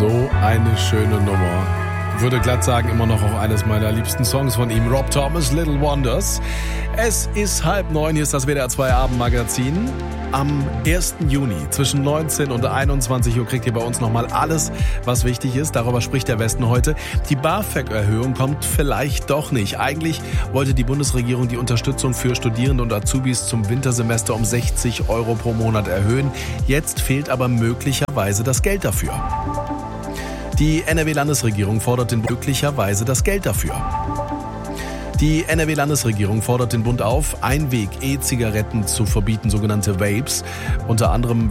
So eine schöne Nummer. Würde glatt sagen, immer noch auch eines meiner liebsten Songs von ihm, Rob Thomas, Little Wonders. Es ist 8:30, hier ist das WDR 2 Abendmagazin. Am 1. Juni zwischen 19 und 21 Uhr kriegt ihr bei uns nochmal alles, was wichtig ist. Darüber spricht der Westen heute. Die BAföG-Erhöhung kommt vielleicht doch nicht. Eigentlich wollte die Bundesregierung die Unterstützung für Studierende und Azubis zum Wintersemester um 60 € pro Monat erhöhen. Jetzt fehlt aber möglicherweise das Geld dafür. Die NRW-Landesregierung fordert möglicherweise das Geld dafür. Die NRW-Landesregierung fordert den Bund auf, Einweg-E-Zigaretten zu verbieten, sogenannte Vapes. Unter anderem